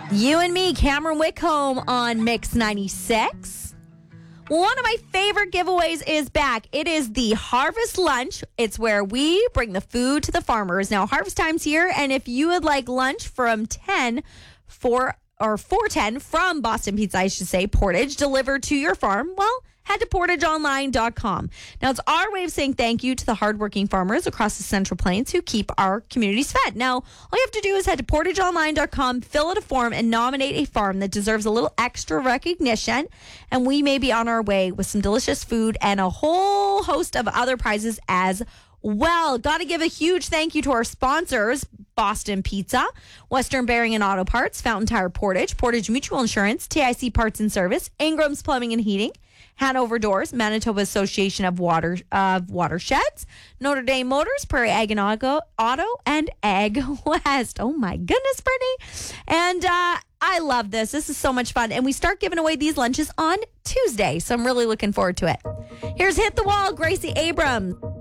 You and me, Cameron Wickholm on Mix 96. One of my favorite giveaways is back. It is the Harvest Lunch. It's where we bring the food to the farmers. Now, harvest time's here, and if you would like lunch from 410 from Boston Pizza, I should say, Portage, delivered to your farm, well, head to portageonline.com. Now, it's our way of saying thank you to the hardworking farmers across the Central Plains who keep our communities fed. Now, all you have to do is head to portageonline.com, fill out a form, and nominate a farm that deserves a little extra recognition. And we may be on our way with some delicious food and a whole host of other prizes as well. Got to give a huge thank you to our sponsors, Boston Pizza, Western Bearing and Auto Parts, Fountain Tire Portage, Portage Mutual Insurance, TIC Parts and Service, Ingram's Plumbing and Heating, Hanover Doors, Manitoba Association of Watersheds, Notre Dame Motors, Prairie Ag and Auto, and Ag West. Oh my goodness, Brittany. And I love this. This is so much fun. And we start giving away these lunches on Tuesday. So I'm really looking forward to it. Here's Hit the Wall, Gracie Abrams.